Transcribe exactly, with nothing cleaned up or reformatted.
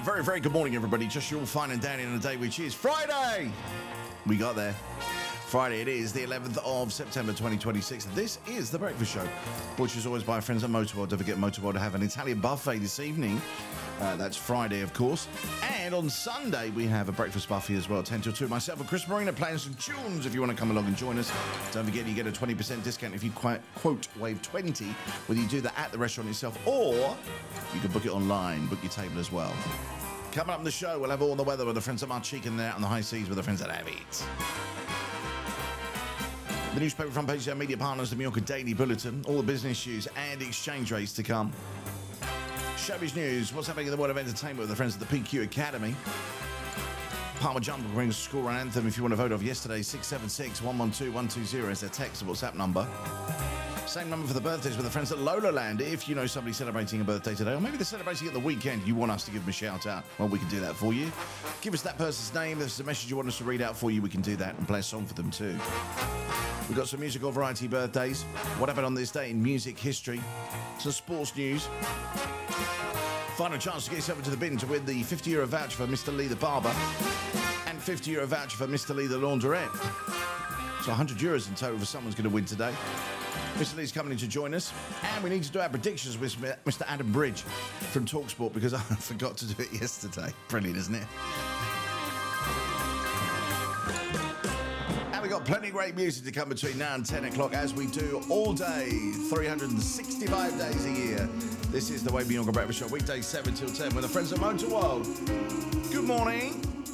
very, very good morning, everybody. Just you all fine and dandy on a day which is Friday. We got there. Friday it is, the eleventh of September twenty twenty-six. This is The Breakfast Show, which is always by our friends at Motorworld. Don't forget Motorworld to have an Italian buffet this evening. Uh, that's Friday, of course. And on Sunday, we have a breakfast buffet as well, ten till two. Myself and Chris Marina playing some tunes if you want to come along and join us. Don't forget, you get a twenty percent discount if you quote, quote Wave twenty, whether you do that at the restaurant itself or you can book it online, book your table as well. Coming up on the show, we'll have all the weather with the friends at Marchique and they're out on the high seas with the friends at Have It. The newspaper front page of our media partners, the Mallorca Daily Bulletin, all the business news and exchange rates to come. Showbiz news, what's happening in the world of entertainment with the friends at the P Q Academy. Palmer Jumper brings score run anthem if you want to vote off yesterday. Six seven six, one one two, one two zero is their text and WhatsApp number. Same number for the birthdays with the friends at Lola Land. If you know somebody celebrating a birthday today, or maybe they're celebrating at the weekend, you want us to give them a shout out, well, we can do that for you. Give us that person's name. If there's a message you want us to read out for you, we can do that and play a song for them too. We've got some musical variety birthdays. What happened on this day in music history? Some sports news. Final chance to get yourself into the bin to win the fifty euro voucher for Mister Lee the Barber and fifty euro voucher for Mister Lee the Laundrette. So one hundred euros in total for someone's going to win today. Mister Lee's coming in to join us, and we need to do our predictions with Mister Adam Bridge from TalkSport because I forgot to do it yesterday. Brilliant, isn't it? And we've got plenty of great music to come between now and ten o'clock, as we do all day, three hundred sixty-five days a year. This is the Wave Beyond Breakfast Show, weekdays seven till ten with the friends of Motorworld. Good morning.